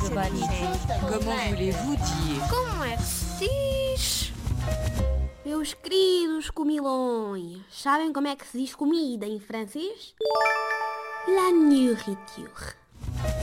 urbanité. Comment voulez-vous dire? Como é que se diz? Meus queridos comilões, sabem como é que se diz comida em francês? La nourriture.